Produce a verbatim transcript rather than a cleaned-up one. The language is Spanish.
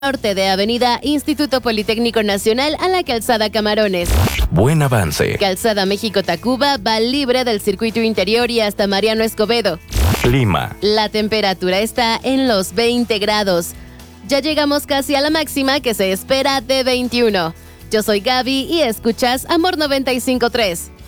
Norte de Avenida Instituto Politécnico Nacional a la Calzada Camarones. Buen avance. Calzada México-Tacuba va libre del circuito interior y hasta Mariano Escobedo. Clima. La temperatura está en los veinte grados. Ya llegamos casi a la máxima que se espera de veintiuno. Yo soy Gaby y escuchas Amor noventa y cinco punto tres.